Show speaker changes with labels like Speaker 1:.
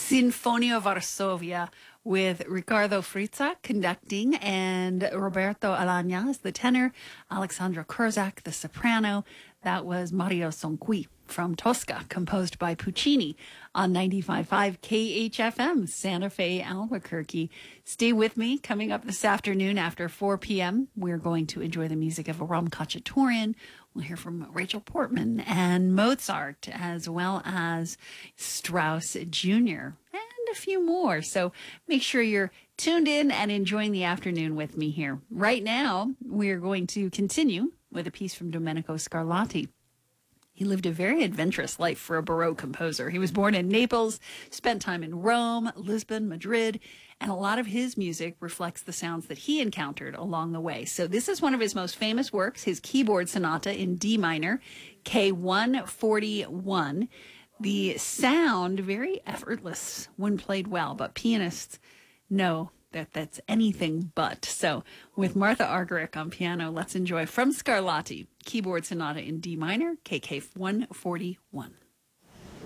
Speaker 1: Sinfonia Varsovia with Ricardo Frizza conducting and Roberto Alagna as the tenor, Alexandra Kurzak, the soprano. That was Mario Sonqui from Tosca, composed by Puccini on 95.5 KHFM, Santa Fe, Albuquerque. Stay with me. Coming up this afternoon after 4 p.m., we're going to enjoy the music of Aram Khachaturian. We'll hear from Rachel Portman and Mozart, as well as Strauss Jr., and a few more. So make sure you're tuned in and enjoying the afternoon with me here. Right now, we're going to continue with a piece from Domenico Scarlatti. He lived a very adventurous life for a Baroque composer. He was born in Naples, spent time in Rome, Lisbon, Madrid, and a lot of his music reflects the sounds that he encountered along the way. So this is one of his most famous works, his keyboard sonata in D minor, K141. The sound, very effortless when played well, but pianists know that's anything but. So with Martha Argerich on piano, let's enjoy from Scarlatti, keyboard sonata in D minor, KK 141.